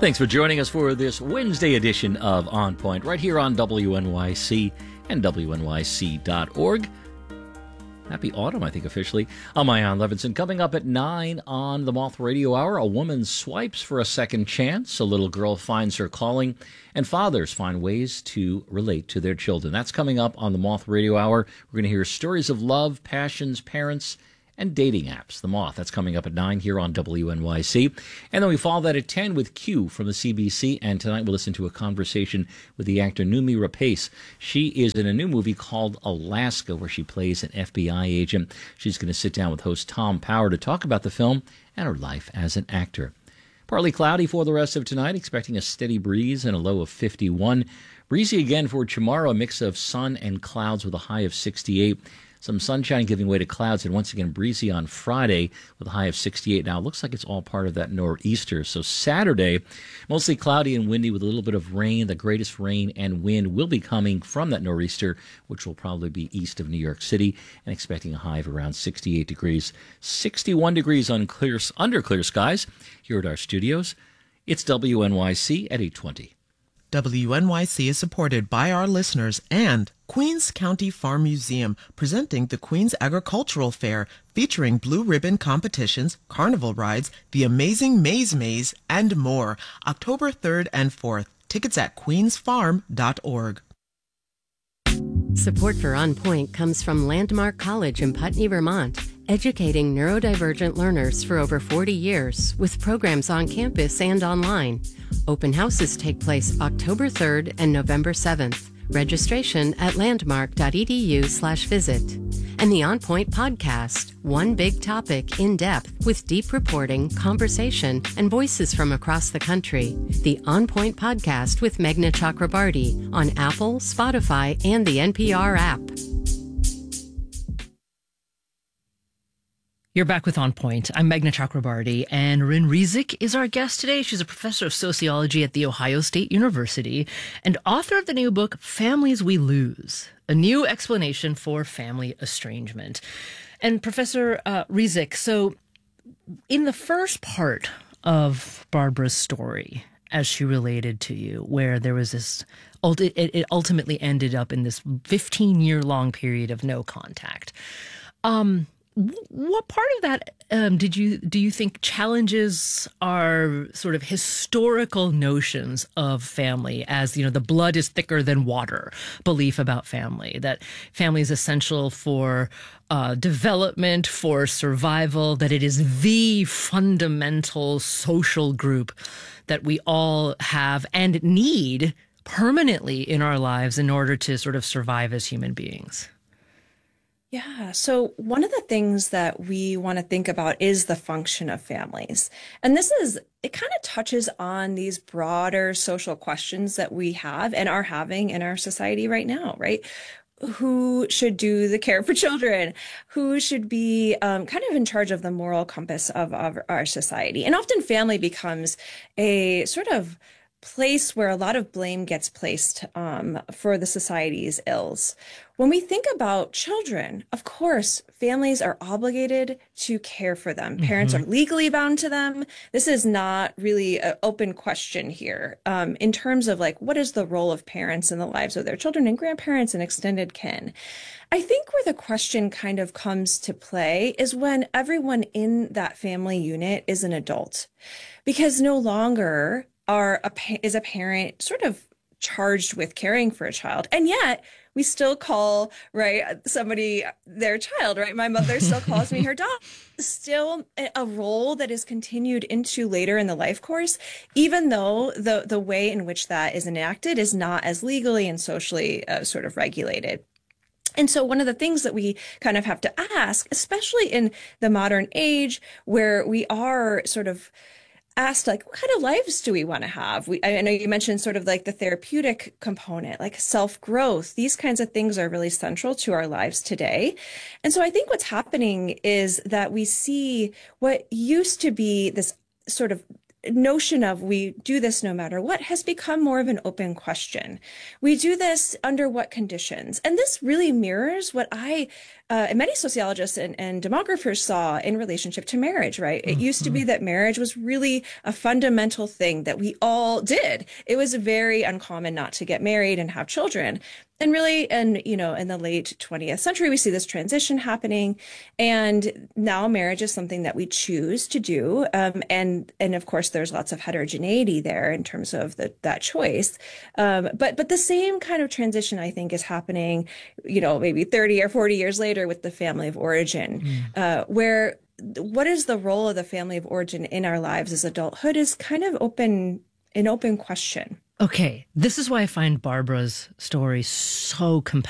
Thanks for joining us for this Wednesday edition of On Point, right here on WNYC and WNYC.org. Happy autumn, I think, officially. I'm Ian Levinson. Coming up at 9 on the Moth Radio Hour, a woman swipes for a second chance, a little girl finds her calling, and fathers find ways to relate to their children. That's coming up on the Moth Radio Hour. We're going to hear stories of love, passions, parents, and dating apps. The Moth, that's coming up at 9 here on WNYC. And then we follow that at 10 with Q from the CBC. And tonight we'll listen to a conversation with the actor Noomi Rapace. She is in a new movie called Alaska, where she plays an FBI agent. She's going to sit down with host Tom Power to talk about the film and her life as an actor. Partly cloudy for the rest of tonight, expecting a steady breeze and a low of 51. Breezy again for tomorrow, a mix of sun and clouds with a high of 68. Some sunshine giving way to clouds, and once again breezy on Friday with a high of 68. Now, it looks like it's all part of that nor'easter. So Saturday, mostly cloudy and windy with a little bit of rain. The greatest rain and wind will be coming from that nor'easter, which will probably be east of New York City, and expecting a high of around 68 degrees. 61 degrees under clear skies here at our studios. It's WNYC at 8:20. WNYC is supported by our listeners and Queens County Farm Museum, presenting the Queens Agricultural Fair, featuring blue ribbon competitions, carnival rides, the amazing Maze Maze, and more. October 3rd and 4th. Tickets at queensfarm.org. Support for On Point comes from Landmark College in Putney, Vermont, educating neurodivergent learners for over 40 years with programs on campus and online. Open houses take place October 3rd and November 7th. Registration at landmark.edu/visit. And the On Point podcast, one big topic in depth with deep reporting, conversation, and voices from across the country. The On Point podcast with Meghna Chakrabarty on Apple, Spotify, and the NPR app. You're back with On Point. I'm Meghna Chakrabarty, and Rin Rizik is our guest today. She's a professor of sociology at The Ohio State University and author of the new book, Families We Lose, a new explanation for family estrangement. And Professor Rizik, so in the first part of Barbara's story, as she related to you, where there was this, it ultimately ended up in this 15-year-long period of no contact. What part of that do you think challenges our sort of historical notions of family as, you know, the blood is thicker than water belief about family, that family is essential for development, for survival, that it is the fundamental social group that we all have and need permanently in our lives in order to sort of survive as human beings? Yeah. So one of the things that we want to think about is the function of families. And it kind of touches on these broader social questions that we have and are having in our society right now, right? Who should do the care for children? Who should be kind of in charge of the moral compass of our society? And often family becomes a sort of place where a lot of blame gets placed for the society's ills. When we think about children, of course, families are obligated to care for them. Parents are legally bound to them. This is not really an open question here in terms of like, what is the role of parents in the lives of their children and grandparents and extended kin? I think where the question kind of comes to play is when everyone in that family unit is an adult, because no longer is a parent sort of charged with caring for a child. And yet we still call, right, somebody their child, right? My mother still calls me her daughter. Still a role that is continued into later in the life course, even though the way in which that is enacted is not as legally and socially sort of regulated. And so one of the things that we kind of have to ask, especially in the modern age where we are sort of asked, like, what kind of lives do we want to have? I know you mentioned sort of like the therapeutic component, like self-growth. These kinds of things are really central to our lives today. And so I think what's happening is that we see what used to be this sort of notion of we do this no matter what has become more of an open question. We do this under what conditions? And this really mirrors what I and many sociologists and demographers saw in relationship to marriage, right? It used to be that marriage was really a fundamental thing that we all did. It was very uncommon not to get married and have children. And really, and in the late 20th century, we see this transition happening, and now marriage is something that we choose to do. And of course, there's lots of heterogeneity there in terms of that choice. But the same kind of transition, I think, is happening, maybe 30 or 40 years later with the family of origin, where what is the role of the family of origin in our lives as adulthood is kind of an open question. Okay, this is why I find Barbara's story so compelling.